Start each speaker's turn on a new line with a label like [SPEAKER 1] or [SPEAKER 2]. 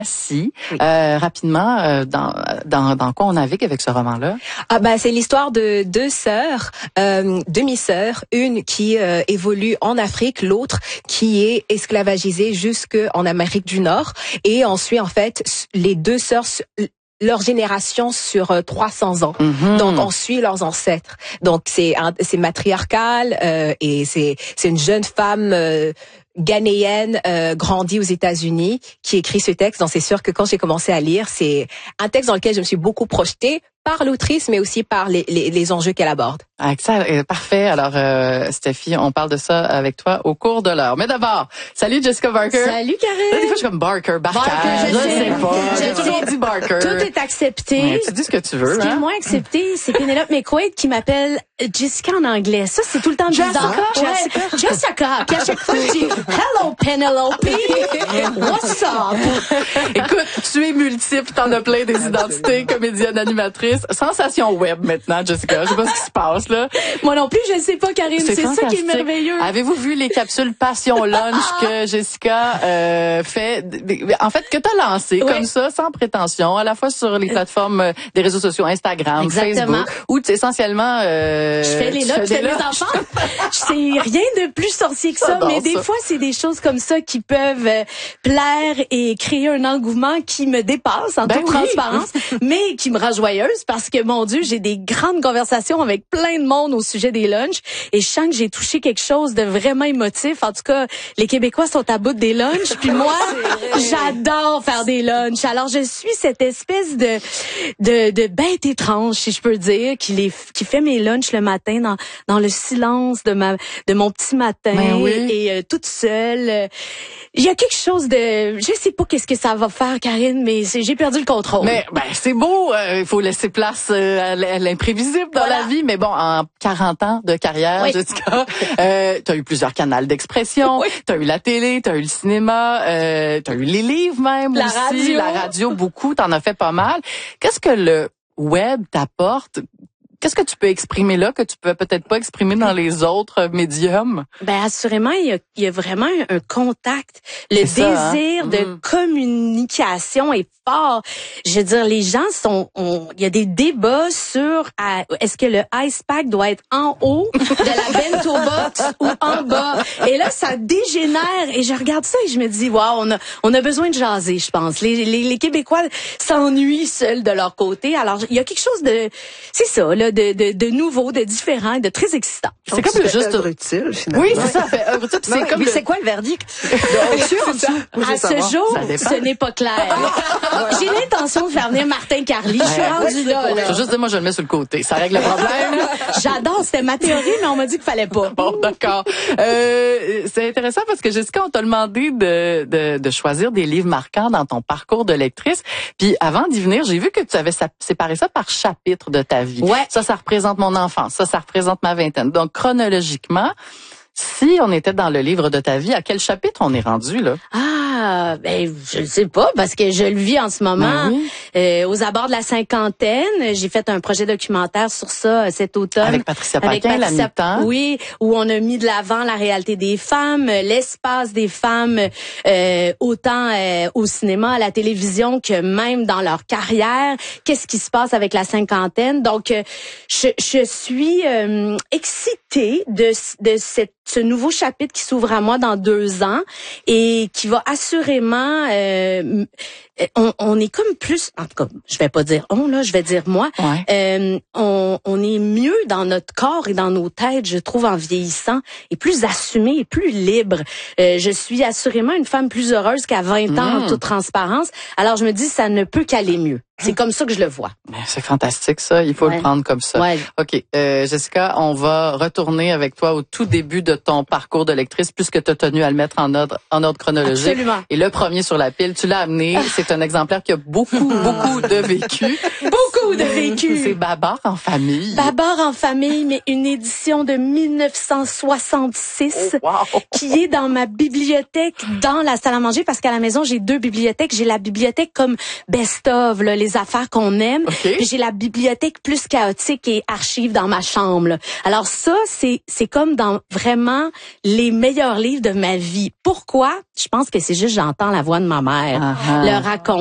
[SPEAKER 1] Si, rapidement, dans quoi on navigue avec ce roman-là?
[SPEAKER 2] C'est l'histoire de deux sœurs, demi-sœurs, une qui évolue en Afrique, l'autre qui est esclavagisée jusqu'en Amérique du Nord. Et on suit en fait les deux sœurs, leur génération sur 300 ans.
[SPEAKER 1] Mm-hmm.
[SPEAKER 2] Donc on suit leurs ancêtres. Donc c'est matriarcal et c'est une jeune femme ghanéenne grandie aux États-Unis qui écrit ce texte. Donc c'est sûr que quand j'ai commencé à lire, c'est un texte dans lequel je me suis beaucoup projetée par l'autrice, mais aussi par les enjeux qu'elle aborde.
[SPEAKER 1] Excellent, parfait. Alors, Steffi, on parle de ça avec toi au cours de l'heure. Mais d'abord, salut Jessica Barker.
[SPEAKER 3] Salut Karine.
[SPEAKER 1] Là, des fois, je suis comme Barker.
[SPEAKER 3] Je sais
[SPEAKER 1] pas. J'ai toujours dit Barker.
[SPEAKER 3] Tout est accepté.
[SPEAKER 1] Ouais, tu dis ce que tu veux.
[SPEAKER 3] Ce qui est moins accepté, c'est Penelope McQuaid qui m'appelle Jessica en anglais. Ça, c'est tout le temps bizarre. Jessica. Puis à chaque fois, je dis Hello Penelope. What's up?
[SPEAKER 1] Écoute, tu es multiple, t'en as plein des identités, comédienne, animatrice. Sensation web maintenant, Jessica. Je sais pas ce qui se passe, là.
[SPEAKER 3] Moi non plus, je sais pas, Karine. C'est ça qui est merveilleux.
[SPEAKER 1] Avez-vous vu les capsules Passion Lunch que Jessica fait? En fait, que t'as lancé comme ça, sans prétention, à la fois sur les plateformes des réseaux sociaux, Instagram, Facebook, où essentiellement...
[SPEAKER 3] je fais les lunchs de mes enfants. C'est rien de plus sorcier que ça, mais des fois, c'est des choses comme ça qui peuvent plaire et créer un engouement qui me dépasse en toute transparence, mais qui me rend joyeuse parce que, mon Dieu, j'ai des grandes conversations avec plein de monde au sujet des lunchs et je sens que j'ai touché quelque chose de vraiment émotif. En tout cas, les Québécois sont à bout des lunchs, puis moi, j'adore faire des lunchs. Alors, je suis cette espèce de bête étrange, si je peux dire, qui fait mes lunchs le matin dans le silence de mon petit matin et toute seule. Il y a quelque chose de... Je sais pas qu'est-ce que ça va faire, Karine, mais j'ai perdu le contrôle.
[SPEAKER 1] Mais c'est beau, il faut laisser place à l'imprévisible dans la vie. Mais bon, en 40 ans de carrière, Jessica, t'as eu plusieurs canaux d'expression, t'as eu la télé, t'as eu le cinéma, t'as eu les livres même aussi, la radio beaucoup, t'en as fait pas mal. Qu'est-ce que le web t'apporte? Qu'est-ce que tu peux exprimer là que tu peux peut-être pas exprimer dans les autres médiums?
[SPEAKER 3] Assurément, il y a vraiment un contact. Le désir de communication est fort. Je veux dire, les gens il y a des débats sur est-ce que le ice pack doit être en haut de la bento box ou en bas. Et là, ça dégénère. Et je regarde ça et je me dis, wow, on a besoin de jaser, je pense. Les Québécois s'ennuient seuls de leur côté. Alors, il y a quelque chose c'est ça, là, de nouveau, de différent, de très excitant.
[SPEAKER 4] C'est comme juste utile, finalement.
[SPEAKER 1] Oui, c'est ça, fait œuvre utile.
[SPEAKER 2] Mais c'est quoi le verdict?
[SPEAKER 3] À ce jour, ce n'est pas clair. J'ai l'intention de faire venir Martin Carly. Je suis rendue là.
[SPEAKER 1] Je veux juste dire, moi, je le mets sur le côté. Ça règle le problème.
[SPEAKER 3] J'adore. C'était ma théorie, mais on m'a dit qu'il fallait pas.
[SPEAKER 1] Bon, d'accord. C'est intéressant parce que Jessica, on t'a demandé de choisir des livres marquants dans ton parcours de lectrice. Puis avant d'y venir, j'ai vu que tu avais séparé ça par chapitre de ta vie.
[SPEAKER 3] Ouais.
[SPEAKER 1] Ça représente mon enfance. Ça représente ma vingtaine. Donc, chronologiquement, si on était dans le livre de ta vie, à quel chapitre on est rendu, là?
[SPEAKER 3] Je ne sais pas, parce que je le vis en ce moment. Aux abords de la cinquantaine. J'ai fait un projet documentaire sur ça cet automne.
[SPEAKER 1] Avec Patricia Paquin, la mi-temps.
[SPEAKER 3] Oui, où on a mis de l'avant la réalité des femmes, l'espace des femmes, autant au cinéma, à la télévision, que même dans leur carrière. Qu'est-ce qui se passe avec la cinquantaine? Donc, je suis excitée de ce nouveau chapitre qui s'ouvre à moi dans 2 ans et qui va assurément on est comme plus, en tout cas, je vais pas dire je vais dire moi. On est mieux dans notre corps et dans nos têtes, je trouve, en vieillissant, et plus assumé et plus libre. Je suis assurément une femme plus heureuse qu'à 20 ans en toute transparence. Alors je me dis, ça ne peut qu'aller mieux. C'est comme ça que je le vois.
[SPEAKER 1] C'est fantastique, ça. Il faut le prendre comme ça. OK. Jessica, on va retourner avec toi au tout début de ton parcours de lectrice, puisque tu as tenu à le mettre en ordre chronologique.
[SPEAKER 3] Absolument.
[SPEAKER 1] Et le premier sur la pile, tu l'as amené. C'est un exemplaire qui a beaucoup de vécu. Beaucoup
[SPEAKER 3] beaucoup de vécu.
[SPEAKER 1] C'est Babar en famille.
[SPEAKER 3] Babar en famille, mais une édition de 1966 qui est dans ma bibliothèque dans la salle à manger parce qu'à la maison, j'ai 2 bibliothèques. J'ai la bibliothèque comme best-of, là, les affaires qu'on aime. Puis j'ai la bibliothèque plus chaotique et archives dans ma chambre. Là. Alors ça, c'est comme dans vraiment les meilleurs livres de ma vie. Pourquoi? Je pense que c'est juste j'entends la voix de ma mère le raconter.